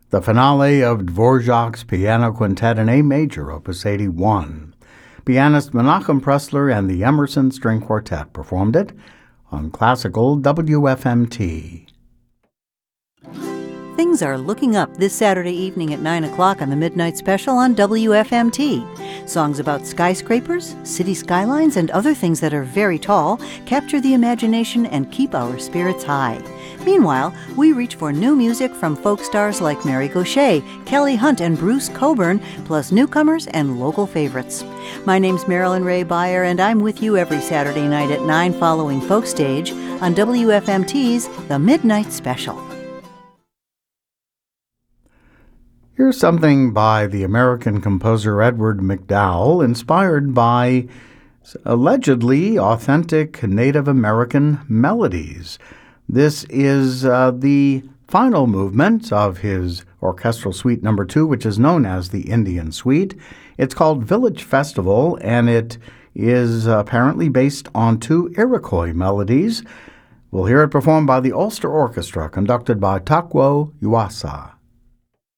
the finale of Dvorak's Piano Quintet in A Major, Opus 81. Pianist Menachem Pressler and the Emerson String Quartet performed it on classical WFMT. Things are looking up this Saturday evening at 9 o'clock on the Midnight Special on WFMT. Songs about skyscrapers, city skylines, and other things that are very tall capture the imagination and keep our spirits high. Meanwhile, we reach for new music from folk stars like Mary Gauthier, Kelly Hunt, and Bruce Cockburn, plus newcomers and local favorites. My name's Marilyn Ray Beyer, and I'm with you every Saturday night at 9 following Folk Stage on WFMT's The Midnight Special. Here's something by the American composer Edward McDowell, inspired by allegedly authentic Native American melodies. This is the final movement of his orchestral suite number 2, which is known as the Indian Suite. It's called Village Festival, and it is apparently based on 2 Iroquois melodies. We'll hear it performed by the Ulster Orchestra, conducted by Takwo Yuasa.